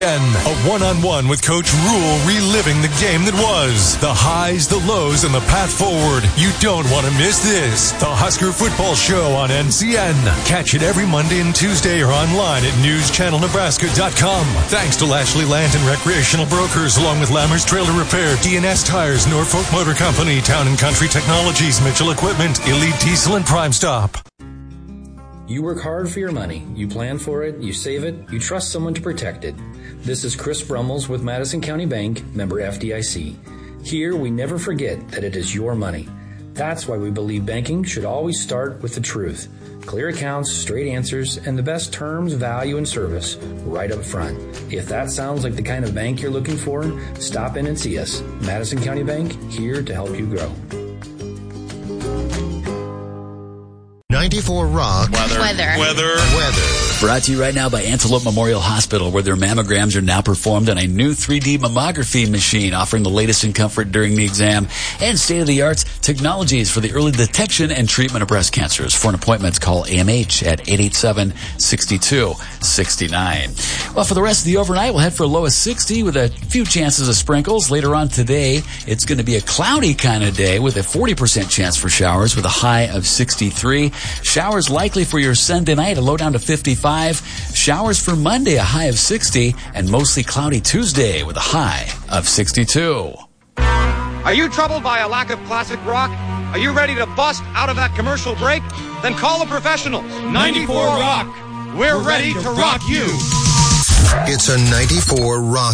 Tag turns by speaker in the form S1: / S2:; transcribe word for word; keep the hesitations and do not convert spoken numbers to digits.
S1: A one-on-one with Coach Rule, reliving the game that was. The highs, the lows, and the path forward. You don't want to miss this. The Husker Football Show on N C N. Catch it every Monday and Tuesday or online at news channel nebraska dot com. Thanks to Lashley Land and Recreational Brokers, along with Lammers Trailer Repair, D and S Tires, Norfolk Motor Company, Town and Country Technologies, Mitchell Equipment, Elite Diesel, and Prime Stop.
S2: You work hard for your money. You plan for it, you save it, you trust someone to protect it. This is Chris Brummels with Madison County Bank, member F D I C. Here, we never forget that it is your money. That's why we believe banking should always start with the truth. Clear accounts, straight answers, and the best terms, value, and service right up front. If that sounds like the kind of bank you're looking for, stop in and see us. Madison County Bank, here to help you grow.
S3: ninety-four Rock.
S4: Weather.
S5: Weather.
S4: Weather.
S3: Weather.
S6: Brought to you right now by Antelope Memorial Hospital, where their mammograms are now performed on a new three D mammography machine, offering the latest in comfort during the exam and state-of-the-art technologies for the early detection and treatment of breast cancers. For an appointment, call A M H at eight eight seven, six two six nine. Well, for the rest of the overnight, we'll head for a low of sixty with a few chances of sprinkles. Later on today, it's going to be a cloudy kind of day with a forty percent chance for showers with a high of sixty-three. Showers likely for your Sunday night, a low down to fifty-five. Showers for Monday, a high of sixty, and mostly cloudy Tuesday with a high of sixty-two.
S7: Are you troubled by a lack of classic rock? Are you ready to bust out of that commercial break? Then call the professionals.
S4: ninety-four Rock.
S7: We're ready to rock you.
S3: It's a ninety-four Rock.